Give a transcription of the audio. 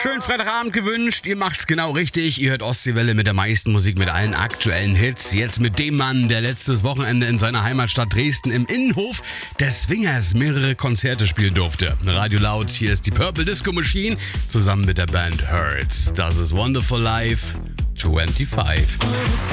Schönen Freitagabend gewünscht. Ihr macht's genau richtig. Ihr hört Ostseewelle mit der meisten Musik, mit allen aktuellen Hits. Jetzt mit dem Mann, der letztes Wochenende in seiner Heimatstadt Dresden im Innenhof des Swingers mehrere Konzerte spielen durfte. Radio Laut, hier ist die Purple Disco Machine zusammen mit der Band Hurts. Das ist Wonderful Life 25.